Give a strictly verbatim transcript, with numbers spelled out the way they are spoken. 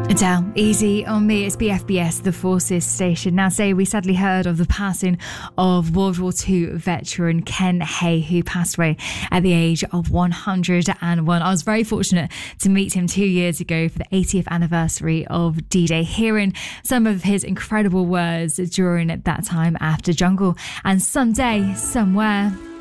Down easy on me. It's B F B S, the Forces station. Now, say we sadly heard of the passing of World War Two veteran Ken Hay, who passed away at the age of one hundred and one. I was very fortunate to meet him two years ago for the eightieth anniversary of D-Day, hearing some of his incredible words during that time after Jungle and Someday, Somewhere.